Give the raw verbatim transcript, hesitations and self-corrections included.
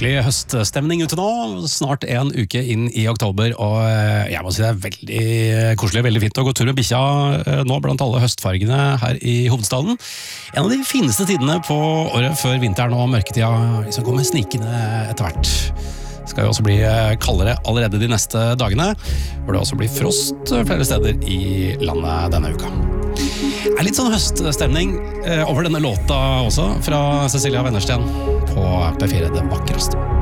skikkelig høststemning ute nå, snart en uke inn i oktober, og jeg må si det er veldig koselig, veldig fint å gå tur med bikkja nå blant alle høstfargene her i hovedstaden. En av de fineste tidene på året før vinteren og mørketida liksom går med snikende etter hvert. Det skal jo også bli kaldere allerede de neste dagene, hvor det også blir frost flere steder i landet denne uka. Det er litt sånn høststemning over denne låta også, fra Cecilia Wennersten på P fire Det Vakreste.